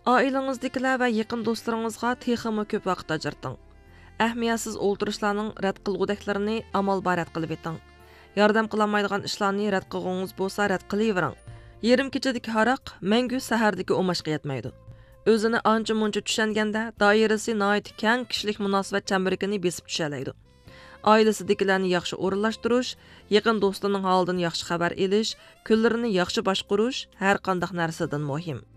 Oilangizdagilar va yaqin do'stlaringizga texmi ko'p vaqt ajrating. Ahmiyatsiz o'ltirishlarning rad qilgudaklarini amal bar rad qilib eting. Yordam qilolmaydigan ishlarni rad qilgangiz bo'lsa rad qilavering. Yarim kechadagi haroq mangu sahardagi o'mashga yetmaydi. O'zini ancha-muncha tushanganda doirasi nihoyat keng kishilik munosabat chambarigini besib tushalaydi. Oilasidagilarni yaxshi o'rinlashtirish, yaqin do'stining holidan yaxshi xabar olish, kunlarini yaxshi boshqarish har qanday narsadan muhim.